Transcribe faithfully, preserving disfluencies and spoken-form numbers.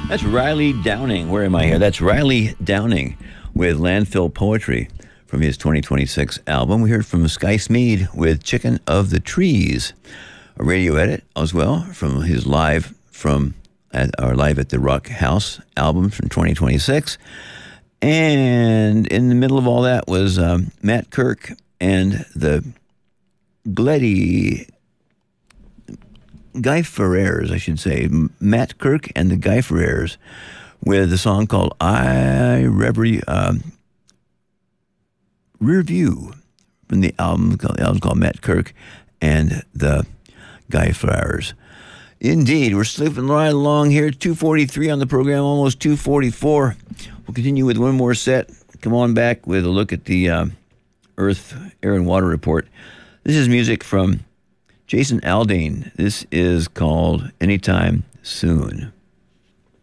That's Riley Downing. Where am I here? That's Riley Downing with Landfill Poetry from his twenty twenty-six album. We heard from Sky Smeed with Chicken of the Trees, a radio edit as well from his live from at our Live at the Rock House album from twenty twenty-six. And in the middle of all that was um, Matt Kirk and the Gleddy Guy Ferrers, I should say. Matt Kirk and the Guy Ferrers with a song called I Reverie, um, Rear View from the album, the album's called Matt Kirk and the Guy Ferrers. Indeed, we're slipping right along here. two forty-three on the program, almost two forty-four. We'll continue with one more set. Come on back with a look at the uh, Earth, Air, and Water Report. This is music from Jason Aldean. This is called Anytime Soon.